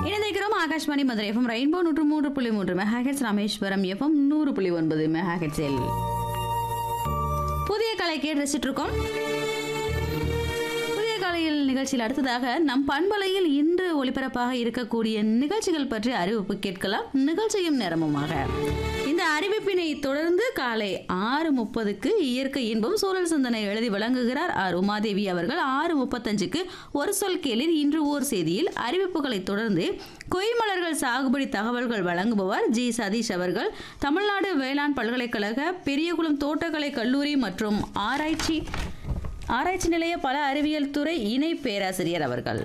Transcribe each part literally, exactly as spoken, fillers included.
இணைந்திருக்கிறோம் Akashvani Madurai FM rainbow நூற்று மூன்று புள்ளி மூன்று மெகாஹெட்ஸ், ராமேஸ்வரம் எஃப்எம் நூறு புள்ளி ஒன்பது மெகாஹெட்ஸில் புதிய கலை கேட்டு ரசிச்சுட்டு இருக்கோம். புதிய கலையில் நிகழ்ச்சியில் அடுத்ததாக நம் பண்பலையில் இன்று ஒளிபரப்பாக இருக்கக்கூடிய நிகழ்ச்சிகள் பற்றி அறிவிப்பு கேட்கலாம். நிகழ்ச்சியும் நேரமுமாக இந்த அறிவிப்பினை தொடர்ந்து காலை ஆறு முப்பதுக்கு இயற்கை இன்பம் சூழல் சிந்தனை எழுதி வழங்குகிறார் ஆர் உமாதேவி அவர்கள். ஆறு முப்பத்தஞ்சுக்கு ஒரு சொல் கேளிர் இன்று ஓர் செய்தியில் அறிவிப்புகளை தொடர்ந்து கொய்மலர்கள் சாகுபடி தகவல்கள் வழங்குபவர் ஜி சதீஷ் அவர்கள். தமிழ்நாடு வேளாண் பல்கலைக்கழக பெரியகுளம் தோட்டக்கலை கல்லூரி மற்றும் ஆராய்ச்சி ஆராய்ச்சி நிலைய பல அறிவியல் துறை இணை பேராசிரியர் அவர்கள்.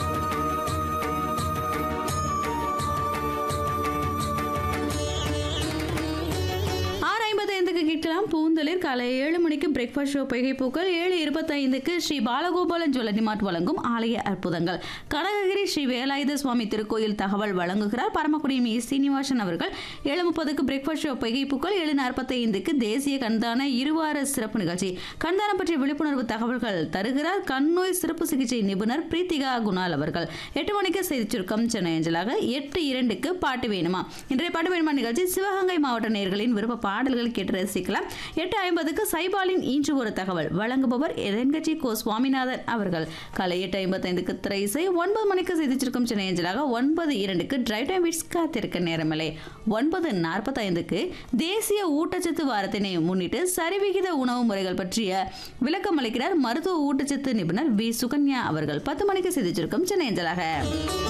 கேட்கலாம் பூந்தளிர். காலை ஏழு மணிக்கு பிரேக்ஃபாஸ்ட் ஷோ பொய்கைப்பூக்கள். ஏழு இருபத்தைந்துக்கு ஸ்ரீ பாலகோபாலன் ஜுவல்லரி மார்ட் வழங்கும் ஆலய அற்புதங்கள். கனககிரி ஸ்ரீ வேலாயுத சுவாமி திருக்கோயில் தகவல் வழங்குகிறார் பரமக்குடி மீ சீனிவாசன் அவர்கள். ஏழு முப்பதுக்கு பிரேக்ஃபாஸ்ட் ஷோ பொய்கைப்பூக்கள். ஏழு நாற்பத்தைந்துக்கு தேசிய கண்தான இருவார சிறப்பு நிகழ்ச்சி. கண்தானம் பற்றிய விழிப்புணர்வு தகவல்கள் தருகிறார் கண்ணோய் சிறப்பு சிகிச்சை நிபுணர் பிரீத்திகா குணால் அவர்கள். எட்டு மணிக்கு செய்தி சுருக்கம் சென்னை அஞ்சலாக. எட்டு இரண்டுக்கு பாட்டு வேணுமா. இன்றைய பாட்டு வேணுமா நிகழ்ச்சி சிவகங்கை மாவட்ட நேயர்களின் விருப்ப பாடல்கள் கேட்டு ரசிக்கலாம். எட்டு ஐம்பதுக்கு சைபாலின் இன்று ஒரு தகவல் வழங்குபவர் எதன்கட்சி கோ சுவாமிநாதன் அவர்கள். காலை எட்டு ஐம்பத்தைந்துக்கு திரைசை. ஒன்பது மணிக்கு செய்திச்சிருக்கும் சென்னை அஞ்சலாக. ஒன்பது இரண்டுக்கு டிரைவ் டைம் விட்ஸ் காத்திருக்க நேரமில்லை. ஒன்பது நாற்பத்தைந்துக்கு தேசிய ஊட்டச்சத்து வாரத்தினை முன்னிட்டு சரிவிகித உணவு முறைகள் பற்றிய விளக்கம் அளிக்கிறார் மருத்துவ ஊட்டச்சத்து நிபுணர் வி சுகன்யா அவர்கள். பத்து மணிக்கு செய்திச்சிருக்கும் சென்னை அஞ்சலாக.